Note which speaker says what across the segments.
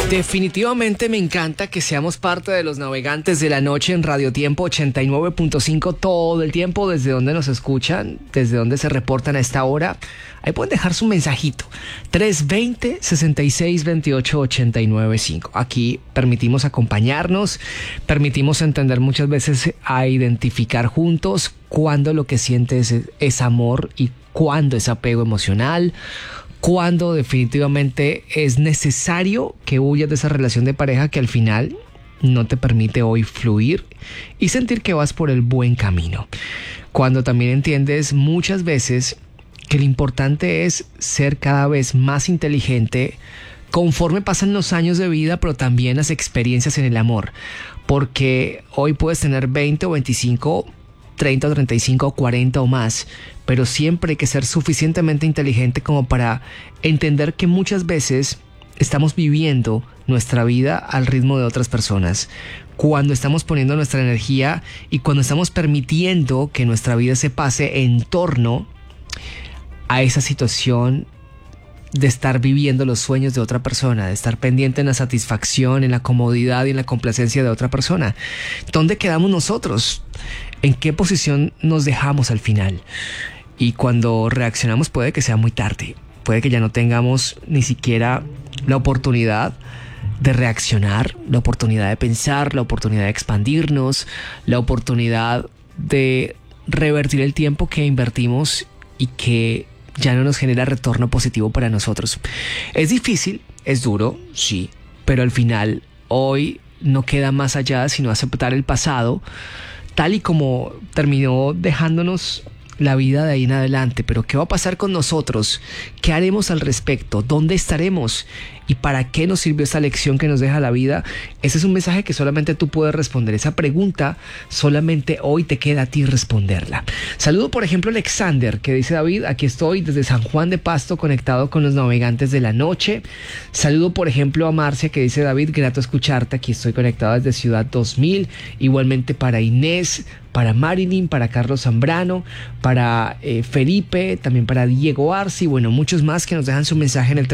Speaker 1: Definitivamente me encanta que seamos parte de los navegantes de la noche en Radio Tiempo 89.5 todo el tiempo, desde donde nos escuchan, desde donde se reportan a esta hora. Ahí pueden dejar su mensajito. 320-6628-895. Aquí permitimos acompañarnos, permitimos entender muchas veces a identificar juntos cuándo lo que sientes es amor y cuándo es apego emocional, cuando definitivamente es necesario que huyas de esa relación de pareja que al final no te permite hoy fluir y sentir que vas por el buen camino. Cuando también entiendes muchas veces que lo importante es ser cada vez más inteligente conforme pasan los años de vida, pero también las experiencias en el amor. Porque hoy puedes tener 20 o 25, 30 o 35 o 40 o más, pero siempre hay que ser suficientemente inteligente como para entender que muchas veces estamos viviendo nuestra vida al ritmo de otras personas. Cuando estamos poniendo nuestra energía y cuando estamos permitiendo que nuestra vida se pase en torno a esa situación de estar viviendo los sueños de otra persona, de estar pendiente en la satisfacción, en la comodidad y en la complacencia de otra persona. ¿Dónde quedamos nosotros? ¿En qué posición nos dejamos al final? Y cuando reaccionamos puede que sea muy tarde, puede que ya no tengamos ni siquiera la oportunidad de reaccionar, la oportunidad de pensar, la oportunidad de expandirnos, la oportunidad de revertir el tiempo que invertimos y que ya no nos genera retorno positivo para nosotros. Es difícil, es duro, sí, pero al final hoy no queda más allá sino aceptar el pasado tal y como terminó dejándonos la vida de ahí en adelante. Pero ¿qué va a pasar con nosotros? ¿Qué haremos al respecto? ¿Dónde estaremos? ¿Y para qué nos sirvió esta lección que nos deja la vida? Ese es un mensaje que solamente tú puedes responder. Esa pregunta solamente hoy te queda a ti responderla. Saludo, por ejemplo, a Alexander, que dice: David, aquí estoy desde San Juan de Pasto conectado con los navegantes de la noche. Saludo, por ejemplo, a Marcia, que dice: David, grato escucharte, aquí estoy conectado desde Ciudad 2000. Igualmente para Inés, para Marilyn, para Carlos Zambrano, para Felipe, también para Diego Arce, bueno, muchos más que nos dejan su mensaje en el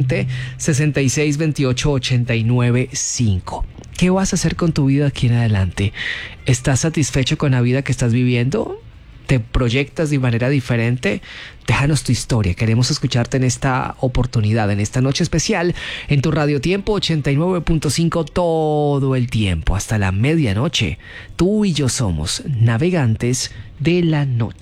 Speaker 1: 320-6628-895. ¿Qué vas a hacer con tu vida aquí en adelante? ¿Estás satisfecho con la vida que estás viviendo? ¿Te proyectas de manera diferente? Déjanos tu historia. Queremos escucharte en esta oportunidad, en esta noche especial, en tu Radio Tiempo 89.5 todo el tiempo, hasta la medianoche. Tú y yo somos navegantes de la noche.